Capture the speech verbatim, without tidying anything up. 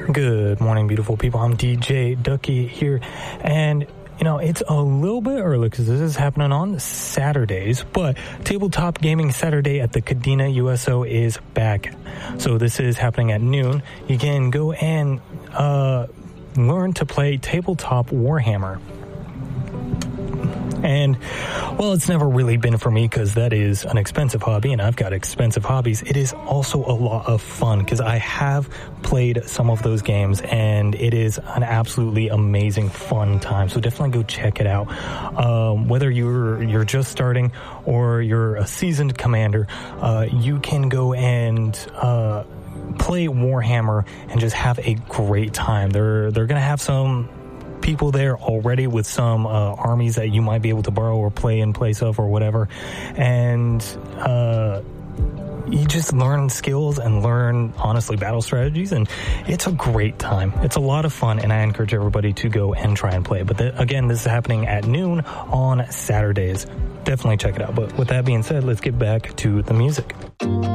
Good morning, beautiful people. I'm D J Ducky here, and you know, it's a little bit early because this is happening on Saturdays, but Tabletop Gaming Saturday at the Kadena U S O is back. So this is happening at noon. You can go and uh, learn to play Tabletop Warhammer. And, well, it's never really been for me because that is an expensive hobby, and I've got expensive hobbies. It is also a lot of fun because I have played some of those games, and it is an absolutely amazing, fun time. So definitely go check it out. Um, whether you're you're just starting or you're a seasoned commander, uh, you can go and uh, play Warhammer and just have a great time. They're they're gonna have some people there already with some uh, armies that you might be able to borrow or play in place of or whatever, and uh, you just learn skills and learn, honestly, battle strategies, and it's a great time. It's a lot of fun, and I encourage everybody to go and try and play. But the, again, this is happening at noon on Saturdays. Definitely check it out. But with that being said, let's get back to the music.